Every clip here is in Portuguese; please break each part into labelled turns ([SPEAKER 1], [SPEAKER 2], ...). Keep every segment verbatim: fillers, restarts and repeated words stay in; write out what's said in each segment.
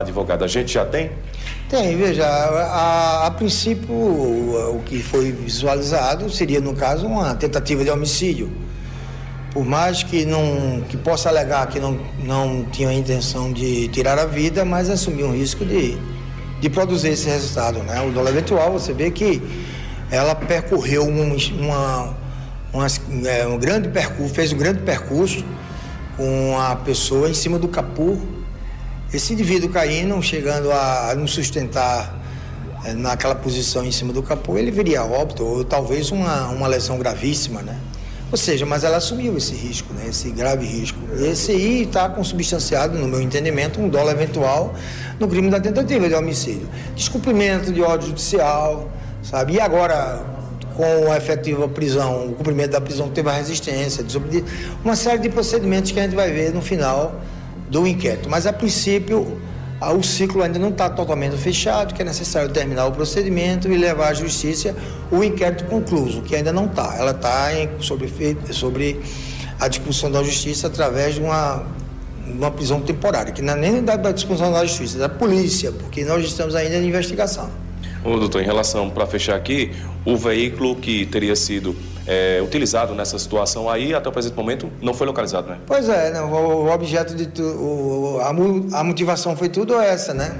[SPEAKER 1] Advogado, a gente já tem?
[SPEAKER 2] Tem, veja, a, a princípio o, o que foi visualizado seria, no caso, uma tentativa de homicídio. Por mais que não que possa alegar que não, não tinha a intenção de tirar a vida, mas assumir um risco de, de produzir esse resultado, né? O dolo eventual, você vê que ela percorreu um, uma, uma, é, um grande percurso, fez um grande percurso com a pessoa em cima do capô. Esse indivíduo caindo, chegando a nos sustentar é, naquela posição em cima do capô, ele viria a óbito, ou talvez uma, uma lesão gravíssima, né? Ou seja, mas ela assumiu esse risco, né? Esse grave risco. Esse aí está consubstanciado, no meu entendimento, um dolo eventual no crime da tentativa de homicídio. Descumprimento de ordem judicial, sabe? E agora, com a efetiva prisão, o cumprimento da prisão teve a resistência, desobediência, uma série de procedimentos que a gente vai ver no final do inquérito. Mas, a princípio, o ciclo ainda não está totalmente fechado, que é necessário terminar o procedimento e levar à justiça o inquérito concluso, que ainda não está. Ela está sobre, sobre a discussão da justiça através de uma, uma prisão temporária, que não é nem da, da discussão da justiça, é da polícia, porque nós estamos ainda em investigação.
[SPEAKER 1] Ô, doutor, em relação, para fechar aqui, o veículo que teria sido é, utilizado nessa situação aí, até o presente momento, não foi localizado, né?
[SPEAKER 2] Pois é, né? o, o objeto de tu, o, a, a motivação foi tudo essa, né?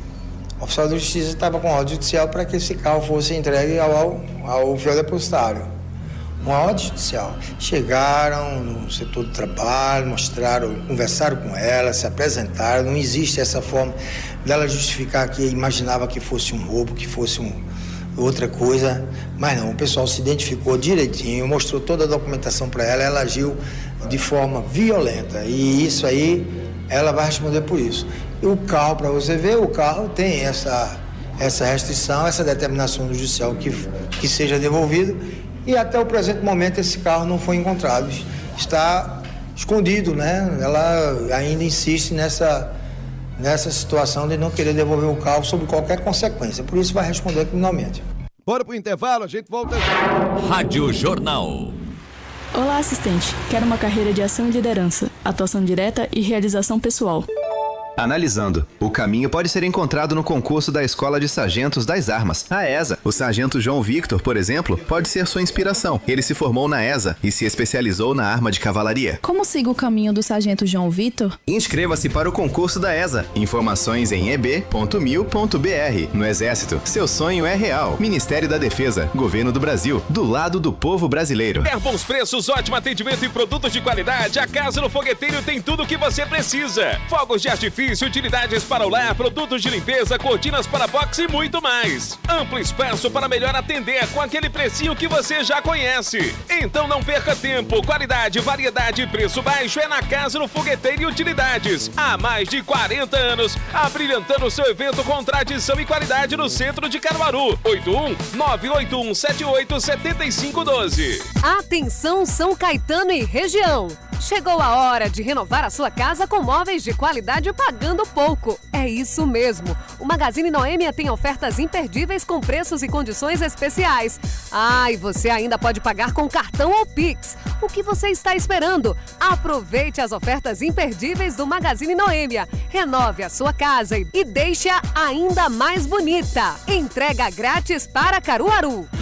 [SPEAKER 2] O oficial da justiça estava com ordem judicial para que esse carro fosse entregue ao, ao, ao fiel depositário. Uma ordem judicial. Chegaram no setor do trabalho, mostraram, conversaram com ela, se apresentaram. Não existe essa forma dela justificar que imaginava que fosse um roubo, que fosse um, outra coisa. Mas não, o pessoal se identificou direitinho, mostrou toda a documentação para ela, ela agiu de forma violenta. E isso aí, ela vai responder por isso. E o carro, para você ver, o carro tem essa, essa restrição, essa determinação do judicial que, que seja devolvido. E até o presente momento esse carro não foi encontrado, está escondido, né? Ela ainda insiste nessa, nessa situação de não querer devolver o carro sob qualquer consequência, por isso vai responder criminalmente.
[SPEAKER 3] Bora pro intervalo, a gente volta já.
[SPEAKER 4] Rádio Jornal.
[SPEAKER 5] Olá, assistente. Quero uma carreira de ação e liderança, atuação direta e realização pessoal.
[SPEAKER 6] Analisando. O caminho pode ser encontrado no concurso da Escola de Sargentos das Armas, a ESA. O sargento João Victor, por exemplo, pode ser sua inspiração. Ele se formou na ESA e se especializou na arma de cavalaria.
[SPEAKER 5] Como sigo o caminho do sargento João Victor?
[SPEAKER 6] Inscreva-se para o concurso da ESA. Informações em e b ponto mil ponto b r. No Exército, seu sonho é real. Ministério da Defesa, Governo do Brasil, do lado do povo brasileiro.
[SPEAKER 7] Quer bons preços, ótimo atendimento e produtos de qualidade? A Casa no Fogueteiro tem tudo o que você precisa. Fogos de artifício, utilidades para o lar, produtos de limpeza, cortinas para boxe e muito mais. Amplo espaço para melhor atender com aquele precinho que você já conhece. Então não perca tempo. Qualidade, variedade e preço baixo é na Casa no Fogueteiro e Utilidades. Há mais de quarenta anos, abrilhantando seu evento com tradição e qualidade no centro de Caruaru. oito um nove oito um sete oito sete cinco um dois.
[SPEAKER 8] Atenção, São Caetano e região. Chegou a hora de renovar a sua casa com móveis de qualidade pagando pouco. É isso mesmo. O Magazine Noêmia tem ofertas imperdíveis com preços e condições especiais. Ah, e você ainda pode pagar com cartão ou Pix. O que você está esperando? Aproveite as ofertas imperdíveis do Magazine Noêmia. Renove a sua casa e deixe-a ainda mais bonita. Entrega grátis para Caruaru.